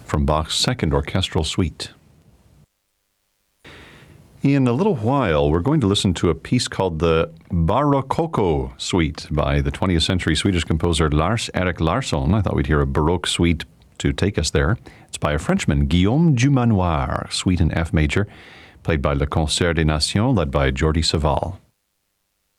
from Bach's Second Orchestral Suite. In a little while, we're going to listen to a piece called the Barocco Suite by the 20th century Swedish composer Lars-Erik Larsson. I thought we'd hear a Baroque suite to take us there. It's by a Frenchman, Guillaume Dumanoir, suite in F major, played by Le Concert des Nations, led by Jordi Savall.